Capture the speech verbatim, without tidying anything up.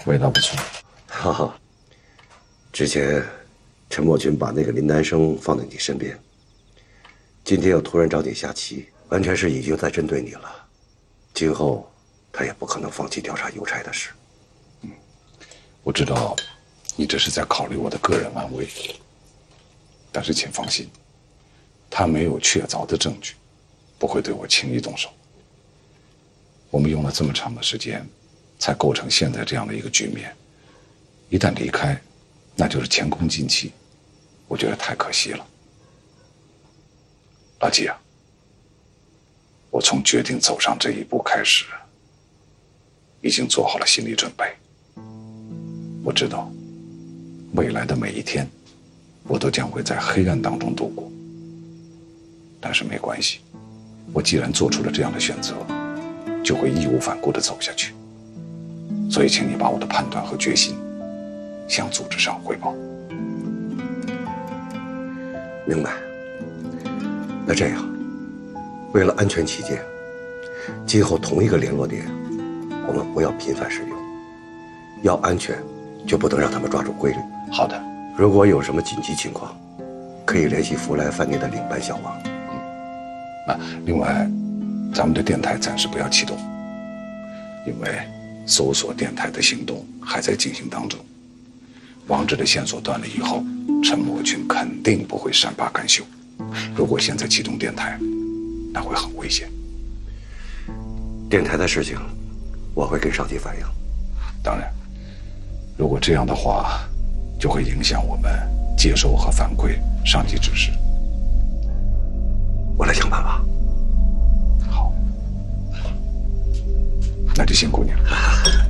味道不错。 哈哈，之前陈默君把那个林南生放在你身边，今天又突然找你下棋，完全是已经在针对你了。今后他也不可能放弃调查邮差的事。 嗯，我知道你这是在考虑我的个人安危，但是请放心，他没有确凿的证据，不会对我轻易动手。我们用了这么长的时间，才构成现在这样的一个局面。一旦离开，那就是前功尽弃，我觉得太可惜了。老季啊，我从决定走上这一步开始，已经做好了心理准备。我知道，未来的每一天，我都将会在黑暗当中度过。但是没关系，我既然做出了这样的选择，就会义无反顾地走下去。所以请你把我的判断和决心向组织上汇报。 明白。那这样，为了安全起见，今后同一个联络点，我们不要频繁使用。要安全，就不能让他们抓住规律。 好的。 如果有什么紧急情况，可以联系福来饭店的领班小王。 嗯。啊，另外，咱们的电台暂时不要启动，因为搜索电台的行动还在进行当中。王志的线索断了以后，陈默群肯定不会善罢甘休。如果现在启动电台，那会很危险。 电台的事情，我会跟上级反映。 当然，如果这样的话，就会影响我们接收和反馈上级指示。 我来想办法。 好，那就辛苦你了。